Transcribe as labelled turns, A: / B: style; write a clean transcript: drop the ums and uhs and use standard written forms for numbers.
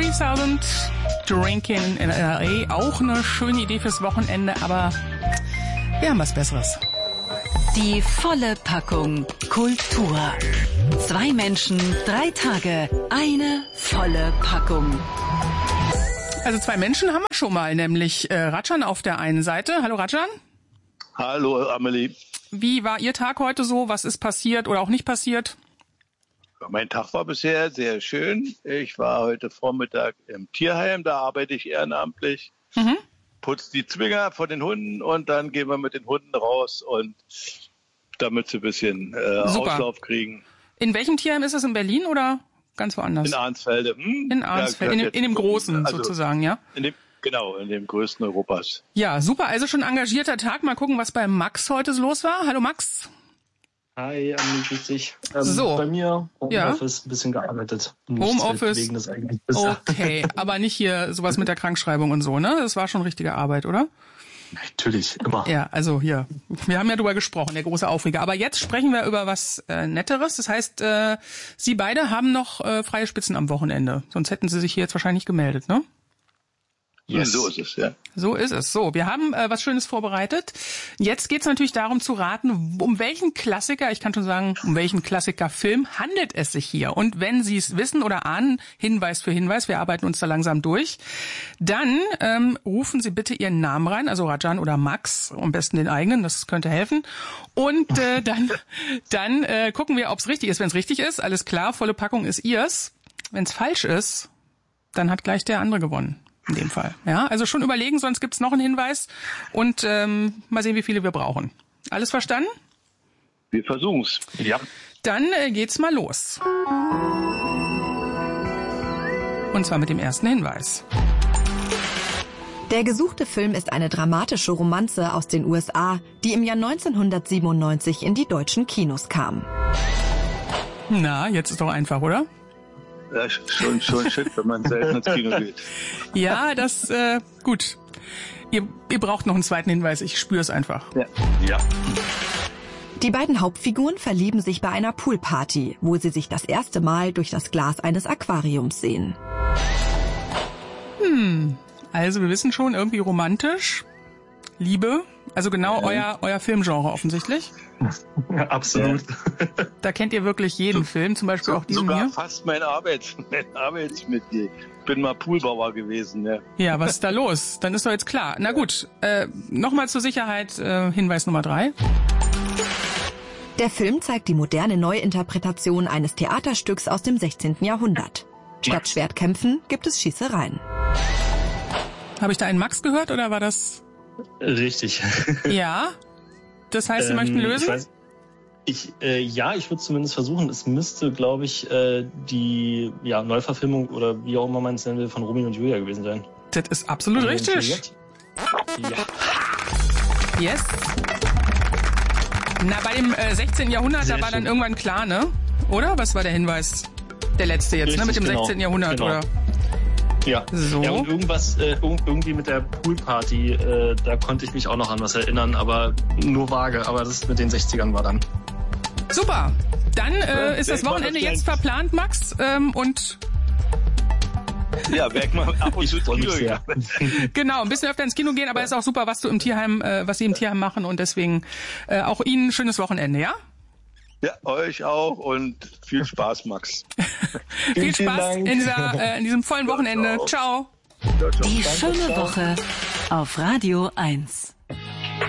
A: 3000 Drinking in LA. Auch eine schöne Idee fürs Wochenende, aber wir haben was Besseres.
B: Die volle Packung Kultur. 2 Menschen, 3 Tage, eine volle Packung.
A: Also 2 Menschen haben wir schon mal, nämlich Rajan auf der einen Seite. Hallo Rajan.
C: Hallo Amelie.
A: Wie war Ihr Tag heute so? Was ist passiert oder auch nicht passiert?
C: Mein Tag war bisher sehr schön. Ich war heute Vormittag im Tierheim, da arbeite ich ehrenamtlich. Putze die Zwinger von den Hunden und dann gehen wir mit den Hunden raus und damit sie ein bisschen Auslauf kriegen.
A: In welchem Tierheim ist das, in Berlin oder ganz woanders?
C: In Arnsfelde.
A: In Arnsfelde, in dem großen sozusagen, ja?
C: In dem größten Europas.
A: Ja, super, also schon engagierter Tag. Mal gucken, was bei Max heute so los war. Hallo Max.
D: Hi, Amelie, grüß dich.
A: So.
D: Bei mir Homeoffice ein bisschen gearbeitet.
A: Homeoffice, okay, aber nicht hier sowas mit der Krankschreibung und so, ne? Das war schon richtige Arbeit, oder?
D: Natürlich, immer.
A: Ja, also hier, wir haben ja drüber gesprochen, der große Aufreger. Aber jetzt sprechen wir über was Netteres. Das heißt, Sie beide haben noch freie Spitzen am Wochenende. Sonst hätten Sie sich hier jetzt wahrscheinlich gemeldet, ne?
C: Yes. So ist es, ja.
A: So ist es. So, wir haben was Schönes vorbereitet. Jetzt geht's natürlich darum zu raten, um welchen Klassiker, ich kann schon sagen, um welchen Klassikerfilm handelt es sich hier. Und wenn Sie es wissen oder ahnen, Hinweis für Hinweis, wir arbeiten uns da langsam durch, dann rufen Sie bitte Ihren Namen rein, also Rajan oder Max, am besten den eigenen, das könnte helfen. Und dann gucken wir, ob es richtig ist. Wenn es richtig ist, alles klar, volle Packung ist Ihrs. Wenn es falsch ist, dann hat gleich der andere gewonnen. In dem Fall. Ja, also schon überlegen, sonst gibt's noch einen Hinweis und mal sehen, wie viele wir brauchen. Alles verstanden?
C: Wir versuchen's. Ja.
A: Dann geht's mal los. Und zwar mit dem ersten Hinweis.
E: Der gesuchte Film ist eine dramatische Romanze aus den USA, die im Jahr 1997 in die deutschen Kinos kam.
A: Na, jetzt ist doch einfach, oder?
C: Ja, schon shit, wenn man selten ins Kino geht.
A: Ja, das, gut. Ihr braucht noch einen zweiten Hinweis, ich spüre es einfach.
C: Ja.
E: Die beiden Hauptfiguren verlieben sich bei einer Poolparty, wo sie sich das erste Mal durch das Glas eines Aquariums sehen.
A: Also wir wissen schon, irgendwie romantisch, Liebe, also genau euer Filmgenre offensichtlich.
D: Ja, absolut.
A: Da kennt ihr wirklich jeden Film, zum Beispiel auch diesen
C: sogar
A: hier.
C: Fast mein Arbeitsmitglied. Ich bin mal Poolbauer gewesen, ja.
A: Ja, was ist da los? Dann ist doch jetzt klar. Na gut, nochmal zur Sicherheit Hinweis Nummer 3.
E: Der Film zeigt die moderne Neuinterpretation eines Theaterstücks aus dem 16. Jahrhundert. Statt Schwertkämpfen gibt es Schießereien.
A: Habe ich da einen Max gehört oder war das...
D: Richtig.
A: Ja? Das heißt, Sie möchten lösen?
D: Ich würde zumindest versuchen. Es müsste, glaube ich, die Neuverfilmung oder wie auch immer man es nennen will, von Romeo und Julia gewesen sein.
A: Das ist absolut richtig.
D: Ja.
A: Yes. Na, bei dem 16. Jahrhundert, da war dann irgendwann klar, ne? Oder? Was war der Hinweis? Der letzte jetzt, richtig, ne? Mit dem 16. Jahrhundert, oder?
D: Ja.
A: So.
D: Ja, und irgendwas, irgendwie mit der Poolparty, da konnte ich mich auch noch an was erinnern, aber nur vage, aber das mit den 60ern war dann.
A: Super. Dann ist das Wochenende jetzt verplant, Max, und...
C: Ja, weg mal ab und zu ins Kino gehen.
A: Genau, ein bisschen öfter ins Kino gehen, aber ist auch super, was Sie im Tierheim machen und deswegen auch Ihnen ein schönes Wochenende, ja?
C: Ja, euch auch und viel Spaß, Max.
A: Viel Spaß in diesem vollen Wochenende. Ciao.
B: Die schöne Woche auf Radio 1.